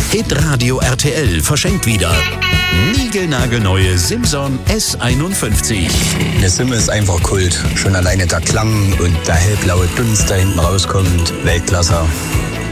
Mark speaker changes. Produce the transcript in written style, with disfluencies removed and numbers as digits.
Speaker 1: Hitradio RTL verschenkt wieder niegelnagelneue Simson S51.
Speaker 2: Der Sim ist einfach Kult. Schon alleine der Klang und der hellblaue Dunst, der hinten rauskommt. Weltklasse.